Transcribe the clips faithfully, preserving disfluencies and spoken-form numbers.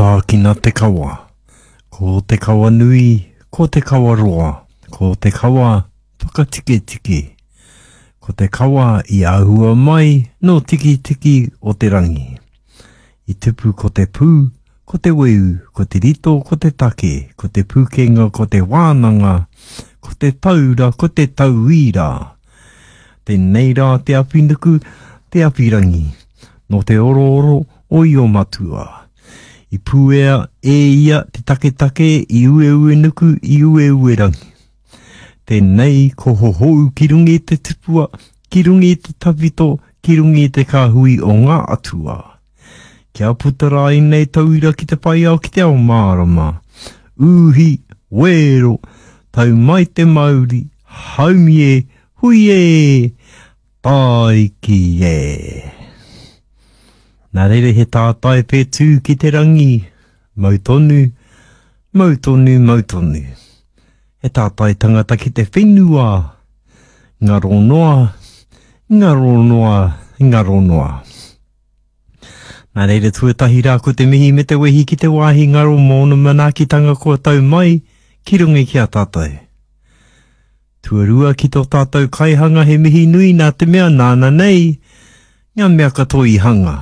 pākina te kawa. Ko te kawa nui, ko te kawa roa. Ko te kawa whakatike tike. Ko te kawa i ahua mai no tiki tiki o te rangi. I tupu ko te pū, ko te weu, ko te rito, ko te take, ko te pūkenga, ko te wānanga, ko te taura, ko te tauira. Tēnei rā te apinuku, te apirangi, no te oro oro o i o matua. I pūea e ia te take take, i ue ue nuku, i ue ue rangi. Tēnei ko hohou ki rungi te tupua, ki rungi te tawito, ki rungi te kāhui o ngā atua. Kia putara i nei tauira ki te pai au ki te ao mārama. Uhi, wero, tau mai te mauri, haumie, huie, taiki e. Nā reire he tātai pētū ki te rangi, mautonu, mautonu, mautonu. He tātai tangata ki te whenua, ngaro noa, ngaro noa, ngaro noa. Nā reire tuatahi rā ko te mihi me te wehi ki te wāhi ngaro mōna manaakitanga kua tau mai, ki rungi ki a tātai. Tuarua ki tō tātou kaihanga he mihi nui nā te mea nāna nei, ngā mea katoa i hanga.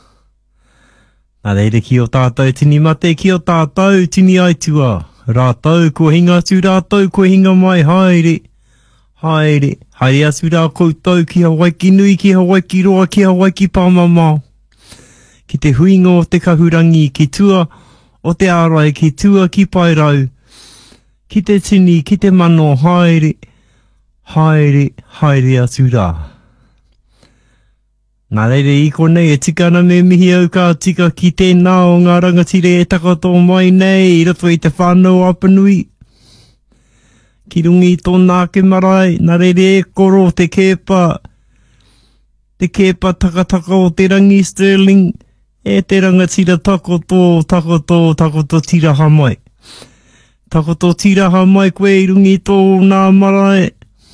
Nā reire ki o tātou tini mate, ki o tātou tini aitua, rātou kua hinga atu rātou kua hinga mai haere, haere, haere atu rā koutou ki Hawaii ki nui, ki Hawaii ki roa, ki Hawaii ki pāmamau. Ki te huinga o te kahurangi, ki tua o te ārai, ki tua ki pairau, ki te tini, ki te mano, haere, haere, haere atu rā. Nā reire i konei e tika ana me mihi au ka tika ki tēnā o ngā rangatire e takato mai nei, i roto i te whānau apanui. Ki rungi tōnā ke marae, nā reire e koro te kepa, te kepa takataka o te rangi Stirling, e te rangatira takoto, takoto, takoto tiraha mai. Takoto tiraha mai koe i rungi tō nā marae.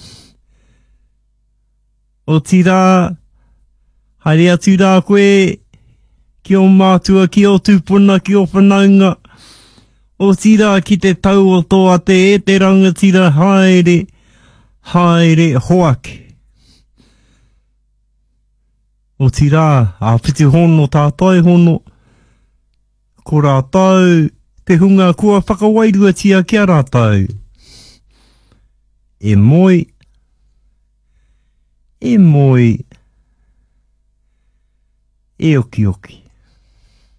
O tira, haere atu rā koe, ki o mātua, ki o tūpuna, ki o whanaunga. O tira ki te tau o tō ate e te rangatira haere, haere hoake. O tira, a piti hono, tātai hono, ko rātau, te hunga kua whakawairua tia kia rātau. E moi, e moi, e oki oki.